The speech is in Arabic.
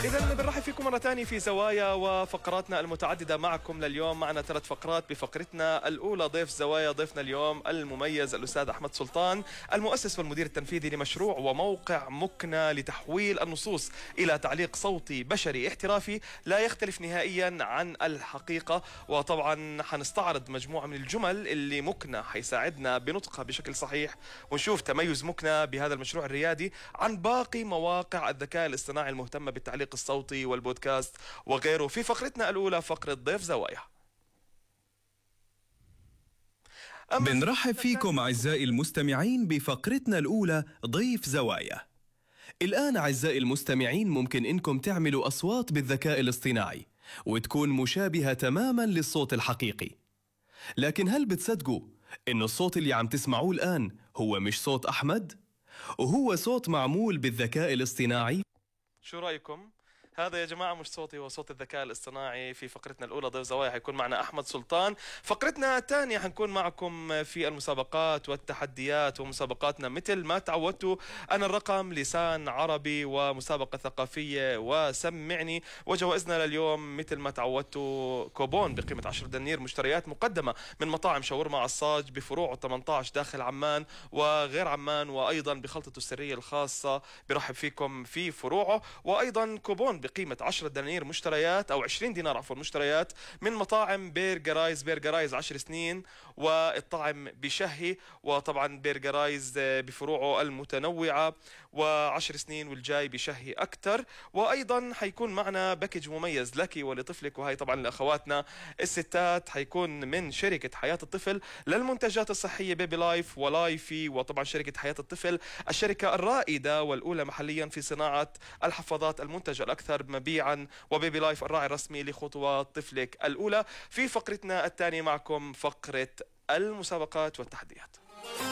إذا بنرحب فيكم مرة ثانية في زوايا وفقراتنا المتعددة معكم لليوم. معنا 3 فقرات. بفقرتنا الأولى ضيف زوايا، ضيفنا اليوم المميز الأستاذ أحمد سلطان، المؤسس والمدير التنفيذي لمشروع وموقع مكنة لتحويل النصوص إلى تعليق صوتي بشري احترافي لا يختلف نهائيا عن الحقيقة. وطبعا حنستعرض مجموعة من الجمل اللي مكنة حيساعدنا بنطقها بشكل صحيح، ونشوف تميز مكنة بهذا المشروع الريادي عن باقي مواقع الذكاء الاصطناعي المهتمة بالتعليق الصوتي والبودكاست وغيره. في فقرتنا الأولى فقرة ضيف زوايا. بنرحب فيكم أعزائي المستمعين بفقرتنا الأولى ضيف زوايا. الآن أعزائي المستمعين ممكن إنكم تعملوا أصوات بالذكاء الاصطناعي وتكون مشابهة تماما للصوت الحقيقي، لكن هل بتصدقوا إن الصوت اللي عم تسمعوه الآن هو مش صوت أحمد؟ وهو صوت معمول بالذكاء الاصطناعي؟ شو رأيكم؟ هذا يا جماعة مش صوتي، هو صوت الذكاء الاصطناعي. في فقرتنا الأولى ضيف زوايا حيكون معنا أحمد سلطان. فقرتنا الثانية حنكون معكم في المسابقات والتحديات ومسابقاتنا مثل ما تعودتوا. أنا الرقم، لسان عربي، ومسابقة ثقافية، وسمعني. وجوائزنا لليوم مثل ما تعودتوا كوبون بقيمة 10 دنانير مشتريات مقدمة من مطاعم شاورما عصاج بفروع 18 داخل عمان وغير عمان، وأيضا بخلطته السرية الخاصة برحب فيكم في فروعه، وأيضا كوبون بقيمة 10 دنانير مشتريات أو 20 دينار عفوا مشتريات من مطاعم بيرجرايز 10 سنين والطعم بشهي. وطبعا بيرجرايز بفروعه المتنوعة و10 سنين والجاي بشهي أكثر. وأيضا حيكون معنا باكج مميز لك ولطفلك، وهي طبعا لأخواتنا الستات، حيكون من شركة حياة الطفل للمنتجات الصحية بيبي لايف ولايفي. وطبعا شركة حياة الطفل الشركة الرائدة والأولى محليا في صناعة الحفاضات المنتجة الأكثر مبيعا، وبيبي لايف الراعي الرسمي لخطوات طفلك الأولى. في فقرتنا الثانية معكم فقرة المسابقات والتحديات.